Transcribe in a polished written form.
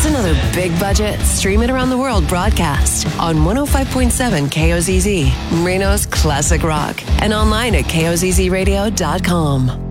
It's another big budget, stream it around the world broadcast on 105.7 KOZZ, Reno's classic rock, and online at kozzradio.com.